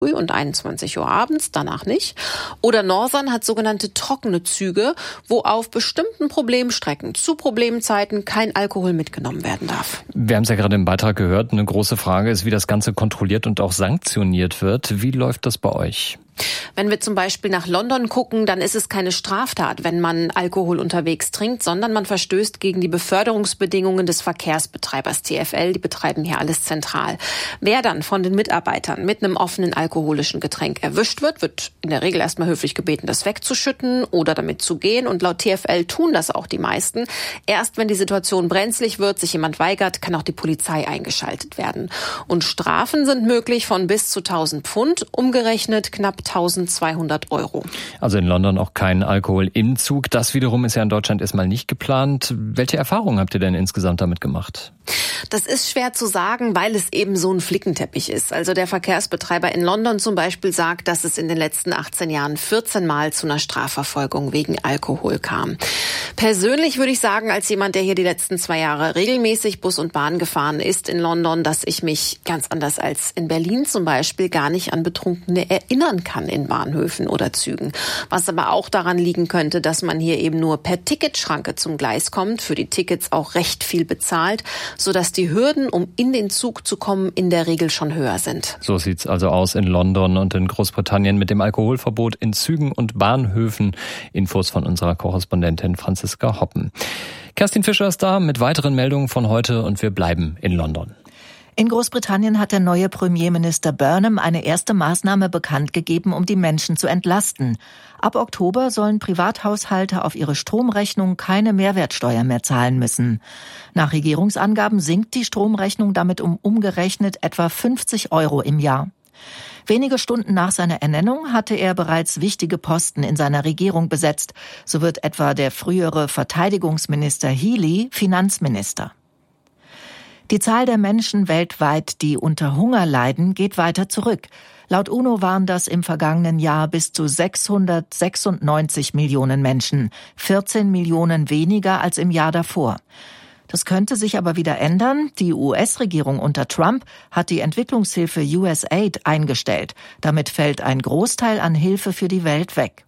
und 21 Uhr abends, danach nicht. Oder Northern hat sogenannte trockene Züge, wo auf bestimmten Problemstrecken zu Problemzeiten kein Alkohol mitgenommen werden darf. Wir haben es ja gerade im Beitrag gehört. Eine große Frage ist, wie das Ganze kontrolliert und auch sanktioniert wird. Wie läuft das bei euch? Wenn wir zum Beispiel nach London gucken, dann ist es keine Straftat, wenn man Alkohol unterwegs trinkt, sondern man verstößt gegen die Beförderungsbedingungen des Verkehrsbetreibers TfL. Die betreiben hier alles zentral. Wer dann von den Mitarbeitern mit einem offenen alkoholischen Getränk erwischt wird, wird in der Regel erstmal höflich gebeten, das wegzuschütten oder damit zu gehen. Und laut TfL tun das auch die meisten. Erst wenn die Situation brenzlig wird, sich jemand weigert, kann auch die Polizei eingeschaltet werden. Und Strafen sind möglich von bis zu 1.000 Pfund, umgerechnet knapp 1.200 €. Also in London auch kein Alkohol im Zug. Das wiederum ist ja in Deutschland erstmal nicht geplant. Welche Erfahrungen habt ihr denn insgesamt damit gemacht? Das ist schwer zu sagen, weil es eben so ein Flickenteppich ist. Also der Verkehrsbetreiber in London zum Beispiel sagt, dass es in den letzten 18 Jahren 14 Mal zu einer Strafverfolgung wegen Alkohol kam. Persönlich würde ich sagen, als jemand, der hier die letzten 2 Jahre regelmäßig Bus und Bahn gefahren ist in London, dass ich mich ganz anders als in Berlin zum Beispiel gar nicht an Betrunkene erinnern kann in Bahnhöfen oder Zügen. Was aber auch daran liegen könnte, dass man hier eben nur per Ticketschranke zum Gleis kommt, für die Tickets auch recht viel bezahlt, sodass die Hürden, um in den Zug zu kommen, in der Regel schon höher sind. So sieht's also aus in London und in Großbritannien mit dem Alkoholverbot in Zügen und Bahnhöfen. Infos von unserer Korrespondentin Franziska Hoppen. Kerstin Fischer ist da mit weiteren Meldungen von heute und wir bleiben in London. In Großbritannien hat der neue Premierminister Burnham eine erste Maßnahme bekannt gegeben, um die Menschen zu entlasten. Ab Oktober sollen Privathaushalte auf ihre Stromrechnung keine Mehrwertsteuer mehr zahlen müssen. Nach Regierungsangaben sinkt die Stromrechnung damit um umgerechnet etwa 50 € im Jahr. Wenige Stunden nach seiner Ernennung hatte er bereits wichtige Posten in seiner Regierung besetzt. So wird etwa der frühere Verteidigungsminister Healey Finanzminister. Die Zahl der Menschen weltweit, die unter Hunger leiden, geht weiter zurück. Laut UNO waren das im vergangenen Jahr bis zu 696 Millionen Menschen, 14 Millionen weniger als im Jahr davor. Das könnte sich aber wieder ändern. Die US-Regierung unter Trump hat die Entwicklungshilfe USAID eingestellt. Damit fällt ein Großteil an Hilfe für die Welt weg.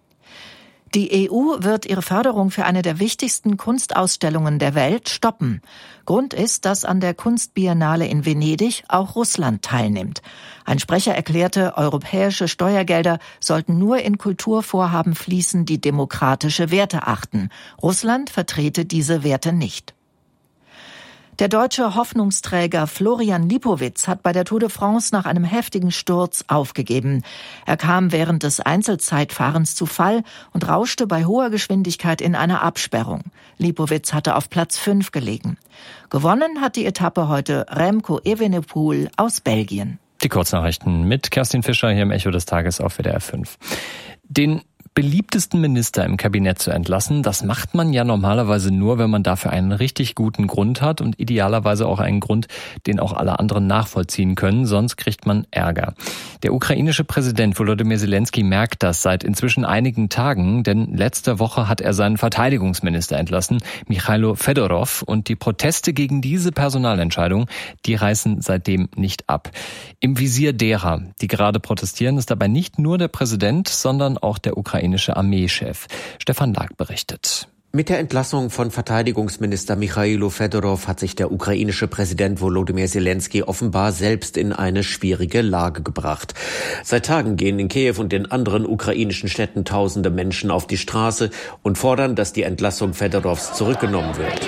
Die EU wird ihre Förderung für eine der wichtigsten Kunstausstellungen der Welt stoppen. Grund ist, dass an der Kunstbiennale in Venedig auch Russland teilnimmt. Ein Sprecher erklärte, europäische Steuergelder sollten nur in Kulturvorhaben fließen, die demokratische Werte achten. Russland vertrete diese Werte nicht. Der deutsche Hoffnungsträger Florian Lipowitz hat bei der Tour de France nach einem heftigen Sturz aufgegeben. Er kam während des Einzelzeitfahrens zu Fall und rauschte bei hoher Geschwindigkeit in einer Absperrung. Lipowitz hatte auf Platz 5 gelegen. Gewonnen hat die Etappe heute Remco Evenepoel aus Belgien. Die Kurznachrichten mit Kerstin Fischer hier im Echo des Tages auf WDR 5. Den beliebtesten Minister im Kabinett zu entlassen, das macht man ja normalerweise nur, wenn man dafür einen richtig guten Grund hat und idealerweise auch einen Grund, den auch alle anderen nachvollziehen können, sonst kriegt man Ärger. Der ukrainische Präsident Volodymyr Zelensky merkt das seit inzwischen einigen Tagen, denn letzte Woche hat er seinen Verteidigungsminister entlassen, Michailo Fedorov, und die Proteste gegen diese Personalentscheidung, die reißen seitdem nicht ab. Im Visier derer, die gerade protestieren, ist dabei nicht nur der Präsident, sondern auch der ukrainische Armeechef. Stefan Lag berichtet. Mit der Entlassung von Verteidigungsminister Michailo Fedorov hat sich der ukrainische Präsident Volodymyr Zelensky offenbar selbst in eine schwierige Lage gebracht. Seit Tagen gehen in Kiew und in anderen ukrainischen Städten tausende Menschen auf die Straße und fordern, dass die Entlassung Fedorovs zurückgenommen wird.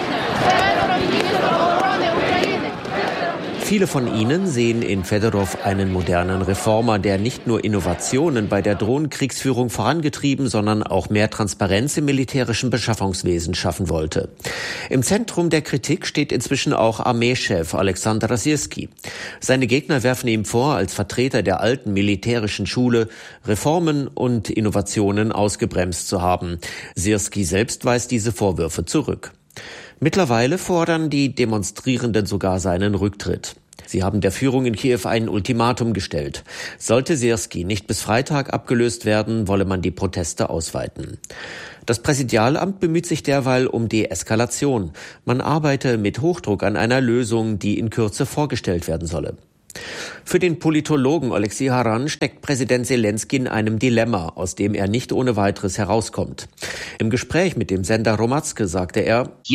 Viele von ihnen sehen in Fedorov einen modernen Reformer, der nicht nur Innovationen bei der Drohnenkriegsführung vorangetrieben, sondern auch mehr Transparenz im militärischen Beschaffungswesen schaffen wollte. Im Zentrum der Kritik steht inzwischen auch Armeechef Alexander Syrski. Seine Gegner werfen ihm vor, als Vertreter der alten militärischen Schule Reformen und Innovationen ausgebremst zu haben. Syrski selbst weist diese Vorwürfe zurück. Mittlerweile fordern die Demonstrierenden sogar seinen Rücktritt. Sie haben der Führung in Kiew ein Ultimatum gestellt. Sollte Syrski nicht bis Freitag abgelöst werden, wolle man die Proteste ausweiten. Das Präsidialamt bemüht sich derweil um Deeskalation. Man arbeite mit Hochdruck an einer Lösung, die in Kürze vorgestellt werden solle. Für den Politologen Oleksiy Haran steckt Präsident Selenskyj in einem Dilemma, aus dem er nicht ohne weiteres herauskommt. Im Gespräch mit dem Sender Hromadske sagte er: Ich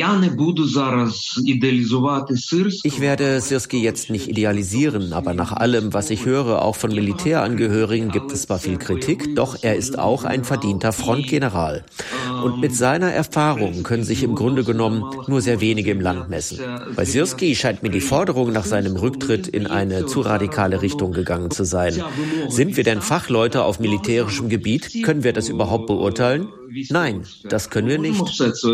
werde Syrskij jetzt nicht idealisieren, aber nach allem, was ich höre, auch von Militärangehörigen, gibt es zwar viel Kritik, doch er ist auch ein verdienter Frontgeneral. Und mit seiner Erfahrung können sich im Grunde genommen nur sehr wenige im Land messen. Bei Syrskij scheint mir die Forderung nach seinem Rücktritt in eine zu radikale Richtung gegangen zu sein. Sind wir denn Fachleute auf militärischem Gebiet? Können wir das überhaupt beurteilen? Nein, das können wir nicht.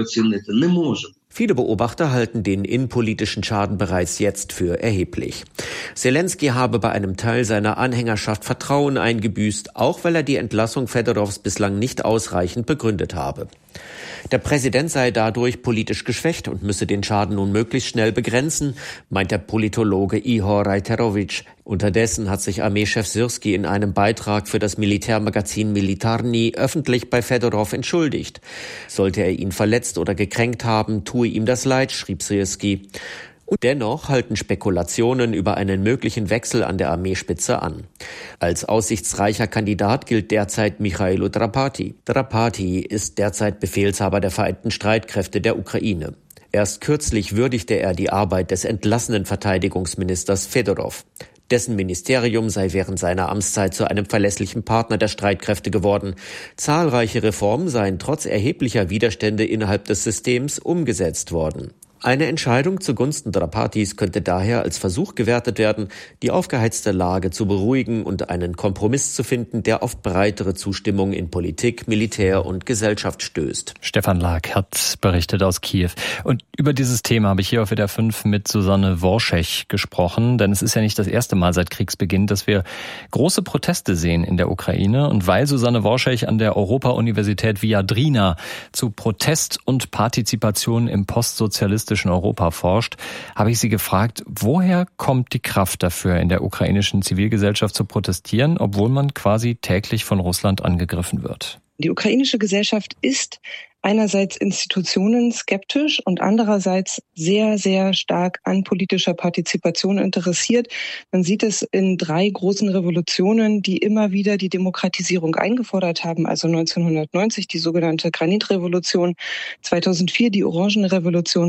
Viele Beobachter halten den innenpolitischen Schaden bereits jetzt für erheblich. Selenskyj habe bei einem Teil seiner Anhängerschaft Vertrauen eingebüßt, auch weil er die Entlassung Fedorovs bislang nicht ausreichend begründet habe. Der Präsident sei dadurch politisch geschwächt und müsse den Schaden nun möglichst schnell begrenzen, meint der Politologe Ihor Reiterovich. Unterdessen hat sich Armeechef Syrskij in einem Beitrag für das Militärmagazin Militarny öffentlich bei Fedorov entschuldigt. Sollte er ihn verletzt oder gekränkt haben, tue ihm das leid, schrieb Syrskij. Und dennoch halten Spekulationen über einen möglichen Wechsel an der Armeespitze an. Als aussichtsreicher Kandidat gilt derzeit Michailo Drapati. Drapati ist derzeit Befehlshaber der Vereinten Streitkräfte der Ukraine. Erst kürzlich würdigte er die Arbeit des entlassenen Verteidigungsministers Fedorov. Dessen Ministerium sei während seiner Amtszeit zu einem verlässlichen Partner der Streitkräfte geworden. Zahlreiche Reformen seien trotz erheblicher Widerstände innerhalb des Systems umgesetzt worden. Eine Entscheidung zugunsten Drapatis könnte daher als Versuch gewertet werden, die aufgeheizte Lage zu beruhigen und einen Kompromiss zu finden, der auf breitere Zustimmung in Politik, Militär und Gesellschaft stößt. Stefan Lag hat berichtet aus Kiew. Und über dieses Thema habe ich hier auf WDR 5 mit Susanne Worschech gesprochen, denn es ist ja nicht das erste Mal seit Kriegsbeginn, dass wir große Proteste sehen in der Ukraine. Und weil Susanne Worschech an der Europa-Universität Viadrina zu Protest und Partizipation im postsozialistischen Europa forscht, habe ich sie gefragt, woher kommt die Kraft dafür, in der ukrainischen Zivilgesellschaft zu protestieren, obwohl man quasi täglich von Russland angegriffen wird? Die ukrainische Gesellschaft ist einerseits Institutionen skeptisch und andererseits sehr, sehr stark an politischer Partizipation interessiert. Man sieht es in 3 großen Revolutionen, die immer wieder die Demokratisierung eingefordert haben. Also 1990 die sogenannte Granitrevolution, 2004 die Orangenrevolution,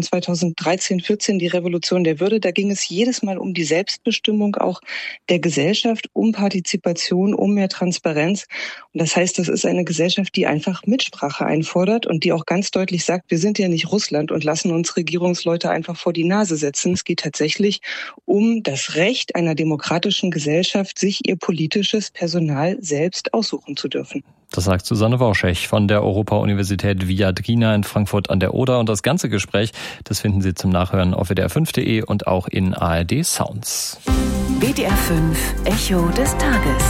2013-14 die Revolution der Würde. Da ging es jedes Mal um die Selbstbestimmung auch der Gesellschaft, um Partizipation, um mehr Transparenz. Und das heißt, das ist eine Gesellschaft, die einfach Mitsprache einfordert und die auch ganz deutlich sagt, wir sind ja nicht Russland und lassen uns Regierungsleute einfach vor die Nase setzen. Es geht tatsächlich um das Recht einer demokratischen Gesellschaft, sich ihr politisches Personal selbst aussuchen zu dürfen. Das sagt Susanne Worschech von der Europa-Universität Viadrina in Frankfurt an der Oder. Und das ganze Gespräch, das finden Sie zum Nachhören auf wdr5.de und auch in ARD Sounds. WDR 5 Echo des Tages.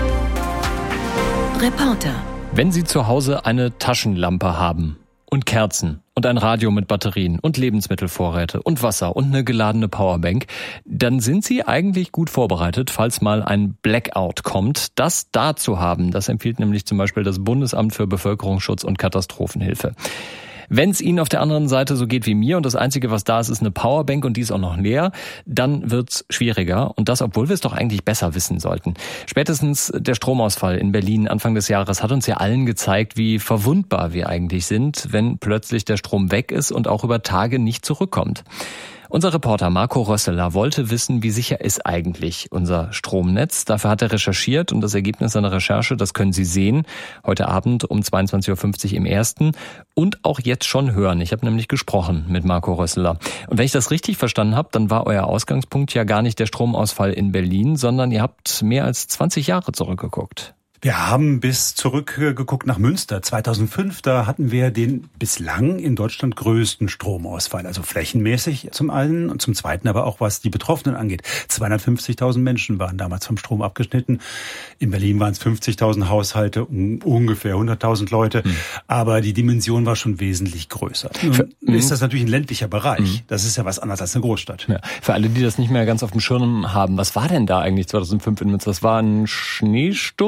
Reporter. Wenn Sie zu Hause eine Taschenlampe haben und Kerzen und ein Radio mit Batterien und Lebensmittelvorräte und Wasser und eine geladene Powerbank, dann sind Sie eigentlich gut vorbereitet, falls mal ein Blackout kommt. Das da zu haben, das empfiehlt nämlich zum Beispiel das Bundesamt für Bevölkerungsschutz und Katastrophenhilfe. Wenn es Ihnen auf der anderen Seite so geht wie mir und das Einzige, was da ist, ist eine Powerbank und die ist auch noch leer, dann wird's schwieriger. Und das, obwohl wir es doch eigentlich besser wissen sollten. Spätestens der Stromausfall in Berlin Anfang des Jahres hat uns ja allen gezeigt, wie verwundbar wir eigentlich sind, wenn plötzlich der Strom weg ist und auch über Tage nicht zurückkommt. Unser Reporter Marco Rösseler wollte wissen, wie sicher ist eigentlich unser Stromnetz. Dafür hat er recherchiert und das Ergebnis seiner Recherche, das können Sie sehen, heute Abend um 22.50 Uhr im Ersten und auch jetzt schon hören. Ich habe nämlich gesprochen mit Marco Rösseler. Und wenn ich das richtig verstanden habe, dann war euer Ausgangspunkt ja gar nicht der Stromausfall in Berlin, sondern ihr habt mehr als 20 Jahre zurückgeguckt. Wir haben bis zurückgeguckt nach Münster. 2005, da hatten wir den bislang in Deutschland größten Stromausfall. Also flächenmäßig zum einen und zum zweiten aber auch, was die Betroffenen angeht. 250.000 Menschen waren damals vom Strom abgeschnitten. In Berlin waren es 50.000 Haushalte, ungefähr 100.000 Leute. Aber die Dimension war schon wesentlich größer. Nun ist das natürlich ein ländlicher Bereich. Das ist ja was anderes als eine Großstadt. Ja. Für alle, die das nicht mehr ganz auf dem Schirm haben, was war denn da eigentlich 2005 in Münster? Das war ein Schneesturm? Wir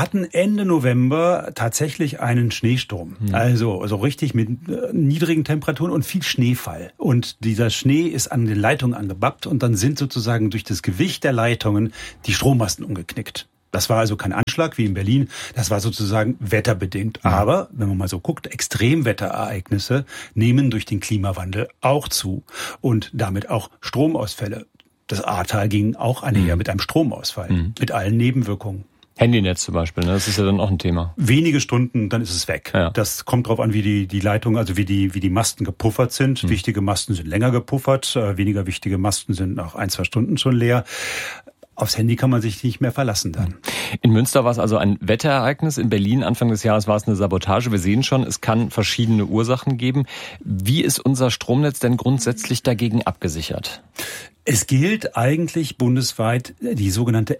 hatten Ende November tatsächlich einen Schneesturm. Also richtig mit niedrigen Temperaturen und viel Schneefall. Und dieser Schnee ist an den Leitungen angebappt und dann sind sozusagen durch das Gewicht der Leitungen die Strommasten umgeknickt. Das war also kein Anschlag wie in Berlin, das war sozusagen wetterbedingt. Aber, wenn man mal so guckt, Extremwetterereignisse nehmen durch den Klimawandel auch zu und damit auch Stromausfälle. Das Ahrtal ging auch einher mit einem Stromausfall, mit allen Nebenwirkungen. Handynetz zum Beispiel, ne? Das ist ja dann auch ein Thema. Wenige Stunden, dann ist es weg. Ja. Das kommt drauf an, wie die Leitungen, also wie die Masten gepuffert sind. Wichtige Masten sind länger gepuffert, weniger wichtige Masten sind nach 1-2 Stunden schon leer. Aufs Handy kann man sich nicht mehr verlassen dann. In Münster war es also ein Wetterereignis. In Berlin Anfang des Jahres war es eine Sabotage. Wir sehen schon, es kann verschiedene Ursachen geben. Wie ist unser Stromnetz denn grundsätzlich dagegen abgesichert? Es gilt eigentlich bundesweit die sogenannte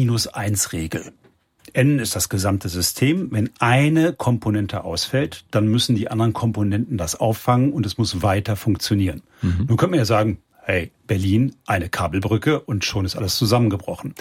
N-1-Regel. N ist das gesamte System. Wenn eine Komponente ausfällt, dann müssen die anderen Komponenten das auffangen und es muss weiter funktionieren. Nun könnte man ja sagen, hey, Berlin, eine Kabelbrücke und schon ist alles zusammengebrochen.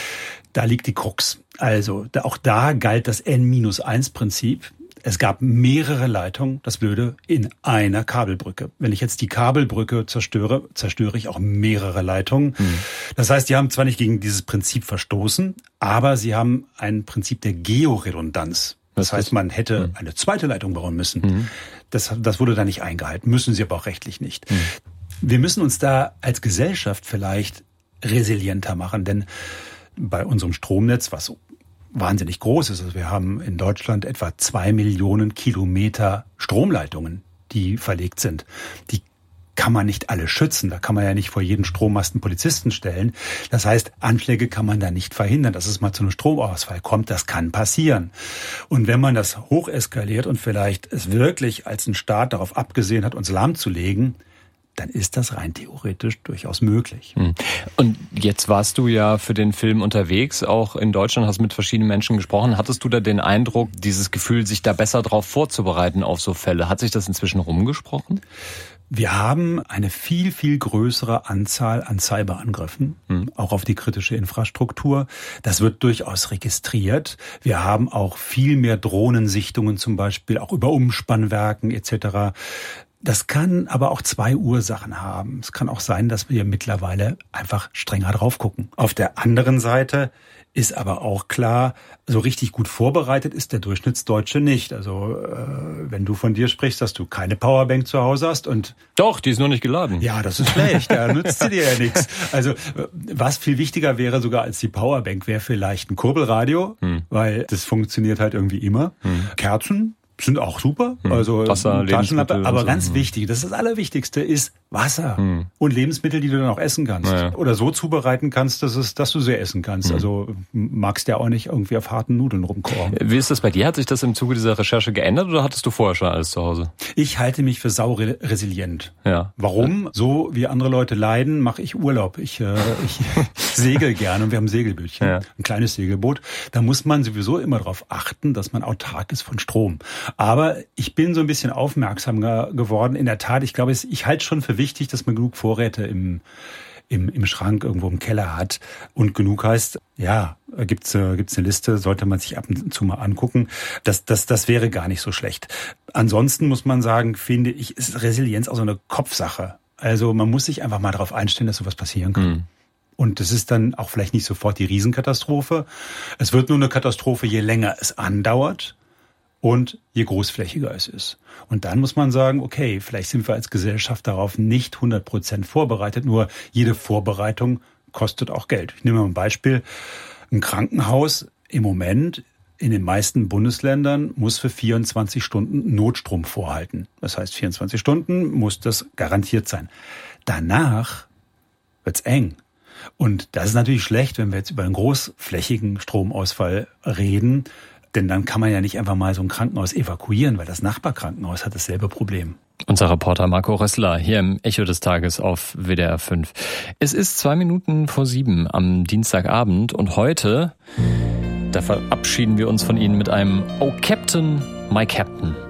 Da liegt die Krux. Also auch da galt das N-1-Prinzip. Es gab mehrere Leitungen, das Blöde, in einer Kabelbrücke. Wenn ich jetzt die Kabelbrücke zerstöre, zerstöre ich auch mehrere Leitungen. Das heißt, die haben zwar nicht gegen dieses Prinzip verstoßen, aber sie haben ein Prinzip der Georedundanz. Das heißt, man hätte eine zweite Leitung bauen müssen. Das wurde da nicht eingehalten, müssen sie aber auch rechtlich nicht. Wir müssen uns da als Gesellschaft vielleicht resilienter machen, denn bei unserem Stromnetz, was wahnsinnig groß ist, also wir haben in Deutschland etwa 2 Millionen Kilometer Stromleitungen, die verlegt sind. Die kann man nicht alle schützen. Da kann man ja nicht vor jeden Strommasten Polizisten stellen. Das heißt, Anschläge kann man da nicht verhindern, dass es mal zu einem Stromausfall kommt. Das kann passieren. Und wenn man das hocheskaliert und vielleicht es wirklich als ein Staat darauf abgesehen hat, uns lahmzulegen, dann ist das rein theoretisch durchaus möglich. Und jetzt warst du ja für den Film unterwegs, auch in Deutschland, hast mit verschiedenen Menschen gesprochen. Hattest du da den Eindruck, dieses Gefühl, sich da besser drauf vorzubereiten auf so Fälle? Hat sich das inzwischen rumgesprochen? Wir haben eine viel, viel größere Anzahl an Cyberangriffen, auch auf die kritische Infrastruktur. Das wird durchaus registriert. Wir haben auch viel mehr Drohnensichtungen, zum Beispiel auch über Umspannwerken etc. Das kann aber auch 2 Ursachen haben. Es kann auch sein, dass wir mittlerweile einfach strenger drauf gucken. Auf der anderen Seite ist aber auch klar, so richtig gut vorbereitet ist der Durchschnittsdeutsche nicht. Also wenn du von dir sprichst, dass du keine Powerbank zu Hause hast und... Doch, die ist nur nicht geladen. Ja, das ist schlecht, da nützt sie dir ja nichts. Also was viel wichtiger wäre sogar als die Powerbank, wäre vielleicht ein Kurbelradio, weil das funktioniert halt irgendwie immer. Kerzen sind auch super, also Wasser, Taschenlampe, aber ganz wichtig, das Allerwichtigste ist Wasser und Lebensmittel, die du dann auch essen kannst oder so zubereiten kannst, dass du sie essen kannst. Also magst ja auch nicht irgendwie auf harten Nudeln rumkochen. Wie ist das bei dir? Hat sich das im Zuge dieser Recherche geändert oder hattest du vorher schon alles zu Hause? Ich halte mich für sau resilient. Ja. Warum? So wie andere Leute leiden, mache ich Urlaub. Ich segel gerne und wir haben ein Segelbötchen, ein kleines Segelboot. Da muss man sowieso immer darauf achten, dass man autark ist von Strom. Aber ich bin so ein bisschen aufmerksamer geworden. In der Tat, ich glaube, ich halte schon für wichtig, dass man genug Vorräte im Schrank irgendwo im Keller hat. Und genug heißt, ja, gibt's eine Liste, sollte man sich ab und zu mal angucken. Das wäre gar nicht so schlecht. Ansonsten muss man sagen, finde ich, ist Resilienz auch so eine Kopfsache. Also man muss sich einfach mal darauf einstellen, dass sowas passieren kann. Und das ist dann auch vielleicht nicht sofort die Riesenkatastrophe. Es wird nur eine Katastrophe, je länger es andauert und je großflächiger es ist. Und dann muss man sagen, okay, vielleicht sind wir als Gesellschaft darauf nicht 100% vorbereitet, nur jede Vorbereitung kostet auch Geld. Ich nehme mal ein Beispiel. Ein Krankenhaus im Moment in den meisten Bundesländern muss für 24 Stunden Notstrom vorhalten. Das heißt, 24 Stunden muss das garantiert sein. Danach wird's eng. Und das ist natürlich schlecht, wenn wir jetzt über einen großflächigen Stromausfall reden, denn dann kann man ja nicht einfach mal so ein Krankenhaus evakuieren, weil das Nachbarkrankenhaus hat dasselbe Problem. Unser Reporter Marco Rössler hier im Echo des Tages auf WDR 5. Es ist 2 Minuten vor 7 am Dienstagabend und heute, da verabschieden wir uns von Ihnen mit einem Oh Captain, my Captain.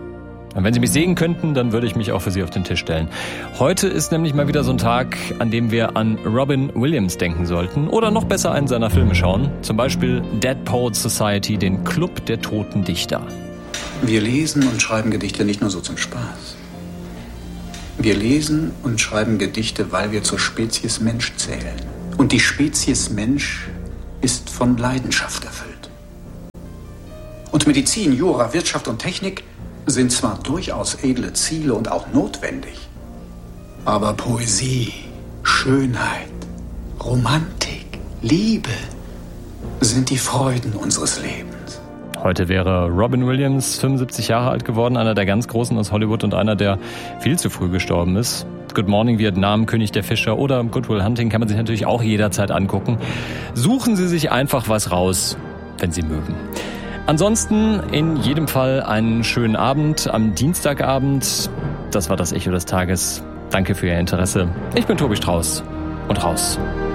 Und wenn Sie mich sehen könnten, dann würde ich mich auch für Sie auf den Tisch stellen. Heute ist nämlich mal wieder so ein Tag, an dem wir an Robin Williams denken sollten. Oder noch besser einen seiner Filme schauen. Zum Beispiel Dead Poets Society, den Club der toten Dichter. Wir lesen und schreiben Gedichte nicht nur so zum Spaß. Wir lesen und schreiben Gedichte, weil wir zur Spezies Mensch zählen. Und die Spezies Mensch ist von Leidenschaft erfüllt. Und Medizin, Jura, Wirtschaft und Technik sind zwar durchaus edle Ziele und auch notwendig, aber Poesie, Schönheit, Romantik, Liebe sind die Freuden unseres Lebens. Heute wäre Robin Williams 75 Jahre alt geworden, einer der ganz Großen aus Hollywood und einer, der viel zu früh gestorben ist. Good Morning Vietnam, König der Fischer oder Good Will Hunting kann man sich natürlich auch jederzeit angucken. Suchen Sie sich einfach was raus, wenn Sie mögen. Ansonsten in jedem Fall einen schönen Abend am Dienstagabend. Das war das Echo des Tages. Danke für Ihr Interesse. Ich bin Tobi Strauß und raus.